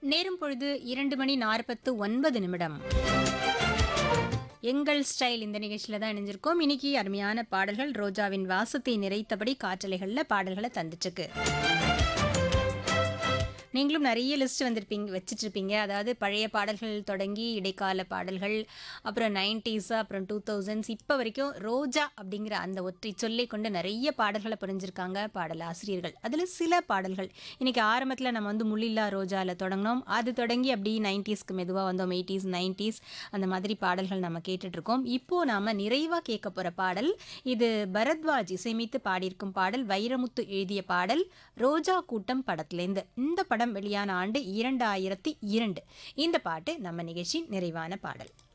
நேரம் பொழுது 2:49 எங்கள் ஸ்டைல் இந்த நிகழ்ச்சியில தான் இணைஞ்சிருக்கோம். இன்னைக்கு அருமையான பாடல்கள் ரோஜாவின் வாசத்தை நிறைத்தபடி காற்றலைகள்ல பாடல்களை தந்துட்டுருக்கு. நீங்களும் நிறைய லிஸ்ட் வச்சிட்ருப்பீங்க. அதாவது பழைய பாடல்கள் தொடங்கி இடைக்கால பாடல்கள், அப்புறம் 90s, அப்புறம் 2000s, இப்போ வரைக்கும் ரோஜா அப்படிங்கிற அந்த ஒற்றை சொல்லை கொண்டு நிறைய பாடல்களை புரிஞ்சிருக்காங்க பாடல் ஆசிரியர்கள். அதில் சில பாடல்கள் இன்னைக்கு ஆரம்பத்தில் நம்ம முள்ளில்லா ரோஜாவில் தொடங்கினோம். அது தொடங்கி அப்படி 90ஸ்க்கு மெதுவாக வந்தோம். 80s, 90s அந்த மாதிரி பாடல்கள் நம்ம கேட்டுட்ருக்கோம். இப்போது நாம் நிறைவாக கேட்க போகிற பாடல் இது பரத்வாஜ் இசையமைத்து பாடியிருக்கும் பாடல். வைரமுத்து எழுதிய பாடல். ரோஜா கூட்டம் படத்துலேருந்து. இந்த படம் வெளியான ஆண்டு 2002. இந்த பாட்டு நம்ம நிகழ்ச்சி நிறைவான பாடல்.